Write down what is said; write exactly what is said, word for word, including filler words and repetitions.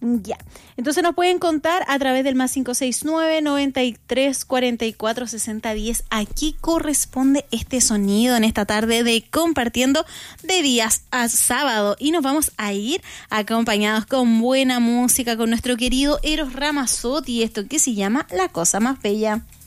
Ya, entonces nos pueden contar a través del más cinco seis nueve, noventa y tres, cuarenta y cuatro, sesenta, diez a qué corresponde este sonido en esta tarde de Compartiendo de días a sábado. Y nos vamos a ir acompañados con buena música con nuestro querido Eros Ramazzotti, esto que se llama La Cosa Más Bella.